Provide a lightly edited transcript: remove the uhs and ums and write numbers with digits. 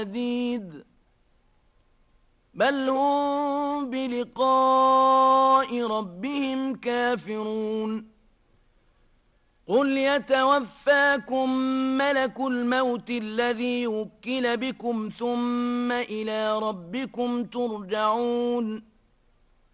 شديد بل هم بلقاء ربهم كافرون قل يتوفاكم ملك الموت الذي وكل بكم ثم إلى ربكم ترجعون